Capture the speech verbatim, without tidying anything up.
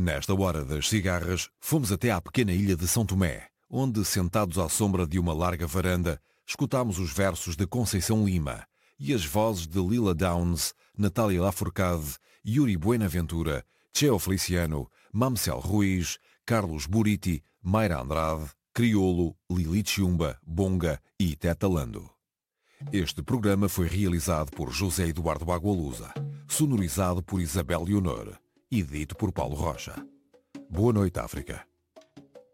Nesta hora das cigarras, fomos até à pequena ilha de São Tomé, onde, sentados à sombra de uma larga varanda, escutámos os versos de Conceição Lima e as vozes de Lila Downs, Natália Lafourcade, Yuri Buenaventura, Cheo Feliciano, Mamsel Ruiz, Carlos Buriti, Mayra Andrade, Criolo, Lili Chiumba, Bonga e Teta Lando. Este programa foi realizado por José Eduardo Agualusa, sonorizado por Isabel Leonor e dito por Paulo Rocha. Boa noite, África.